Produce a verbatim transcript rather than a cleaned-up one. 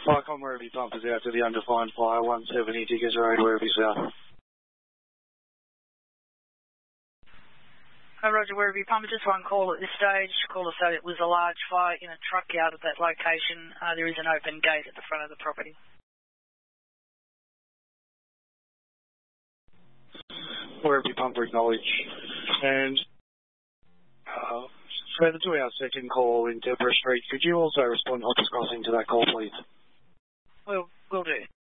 Vicon Werribee Pump is out to the undefined fire, one seventy Diggers Road, Werribee South. Hi, Roger, Werribee Pump. Just one call at this stage. Caller said it was a large fire in a truck out at that location. Uh, there is an open gate at the front of the property. Werribee Pump acknowledge. And uh, further to our second call in Deborah Street, could you also respond hot crossing to that call, please? We'll, we'll do.